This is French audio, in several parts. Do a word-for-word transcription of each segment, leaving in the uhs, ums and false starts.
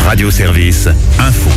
Radio Service Info.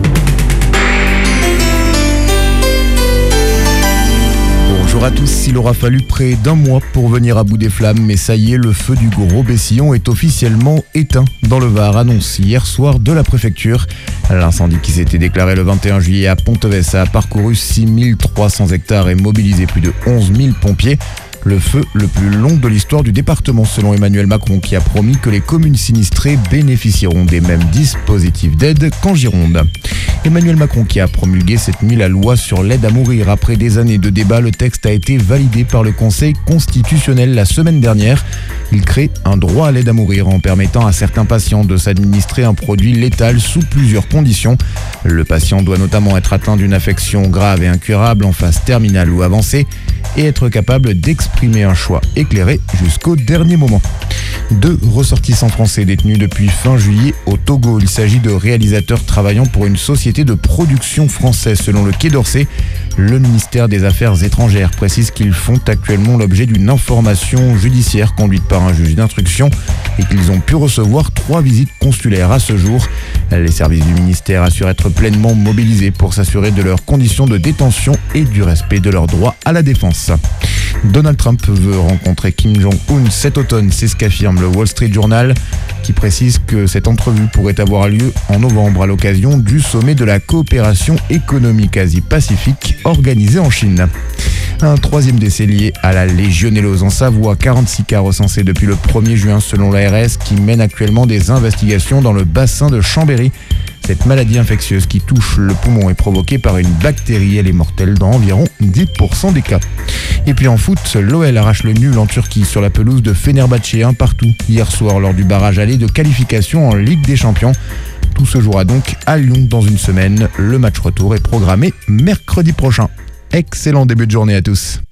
Bonjour à tous, il aura fallu près d'un mois pour venir à bout des flammes, mais ça y est, le feu du Gros Bessillon est officiellement éteint dans le Var, annonce hier soir de la préfecture. L'incendie qui s'était déclaré le vingt et un juillet à Pontevedra a parcouru six mille trois cents hectares et mobilisé plus de onze mille pompiers. Le feu le plus long de l'histoire du département selon Emmanuel Macron qui a promis que les communes sinistrées bénéficieront des mêmes dispositifs d'aide qu'en Gironde. Emmanuel Macron qui a promulgué cette nuit la loi sur l'aide à mourir. Après des années de débat, le texte a été validé par le Conseil constitutionnel la semaine dernière. Il crée un droit à l'aide à mourir en permettant à certains patients de s'administrer un produit létal sous plusieurs conditions. Le patient doit notamment être atteint d'une affection grave et incurable en phase terminale ou avancée et être capable d'exprimer un choix éclairé jusqu'au dernier moment. Deux ressortissants français détenus depuis fin juillet au Togo. Il s'agit de réalisateurs travaillant pour une société de production française selon le Quai d'Orsay. Le ministère des Affaires étrangères précise qu'ils font actuellement l'objet d'une information judiciaire conduite par un juge d'instruction et qu'ils ont pu recevoir trois visites consulaires à ce jour. Les services du ministère assurent être pleinement mobilisés pour s'assurer de leurs conditions de détention et du respect de leurs droits à la défense. Donald Trump veut rencontrer Kim Jong-un cet automne, c'est ce qu'affirme le Wall Street Journal, qui précise que cette entrevue pourrait avoir lieu en novembre à l'occasion du sommet de la coopération économique Asie-Pacifique organisé en Chine. Un troisième décès lié à la légionellose en Savoie, quarante-six cas recensés depuis le premier juin selon l'A R S qui mène actuellement des investigations dans le bassin de Chambéry. Cette maladie infectieuse qui touche le poumon est provoquée par une bactérie. Elle est mortelle dans environ dix pour cent des cas. Et puis en foot, l'O L arrache le nul en Turquie sur la pelouse de Fenerbahçe un partout hier soir lors du barrage aller de qualification en Ligue des Champions. Tout se jouera donc à Lyon dans une semaine. Le match retour est programmé mercredi prochain. Excellent début de journée à tous.